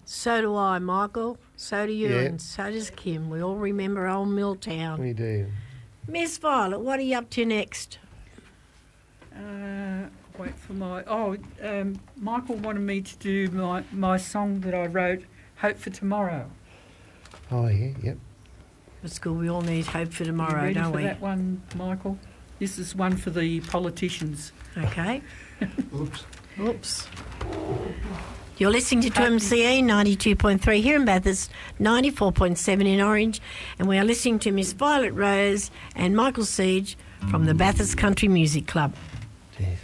So do I, Michael. So do you, Yeah. and so does Kim. We all remember old Milltown. We do. Miss Violet, what are you up to next? Wait for my... Michael wanted me to do my song that I wrote, Hope for Tomorrow. Oh, yeah, yep. That's good. We all need hope for tomorrow, Are you ready don't for we? that one, Michael? This is one for the politicians. Okay. Oops. Oops. You're listening to 2MCE 92.3 here in Bathurst, 94.7 in Orange, and we are listening to Miss Violet Rose and Michael Siege from the Bathurst Country Music Club.